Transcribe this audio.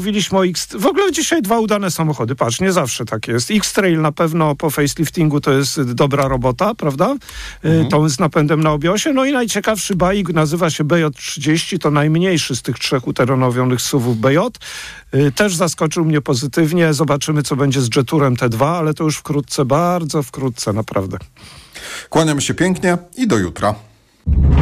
Mówiliśmy o w ogóle dzisiaj 2 udane samochody. Patrz, nie zawsze tak jest. X-Trail na pewno po faceliftingu to jest dobra robota, prawda? To z napędem na obiosie. No i najciekawszy bajik nazywa się BJ30. To najmniejszy z tych 3 uterenowionych SUV-ów BJ. Też zaskoczył mnie pozytywnie. Zobaczymy, co będzie z Jeturem T2, ale to już wkrótce, bardzo wkrótce, naprawdę. Kłaniam się pięknie i do jutra.